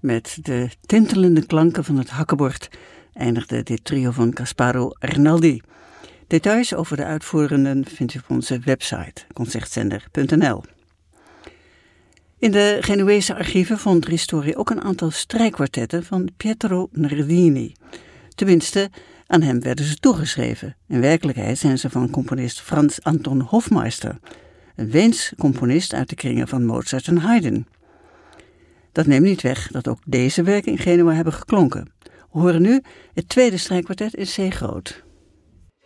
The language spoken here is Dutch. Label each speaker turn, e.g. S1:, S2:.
S1: Met de tintelende klanken van het hakkebord eindigde dit trio van Gasparo Arnaldi. Details over de uitvoerenden vindt u op onze website concertzender.nl. In de Genuese archieven vond Ristori ook een aantal strijkkwartetten van Pietro Nardini. Tenminste, aan hem werden ze toegeschreven. In werkelijkheid zijn ze van componist Franz Anton Hofmeister, een Weens componist uit de kringen van Mozart en Haydn. Dat neemt niet weg dat ook deze werken in Genua hebben geklonken. We horen nu het tweede strijkkwartet in C groot.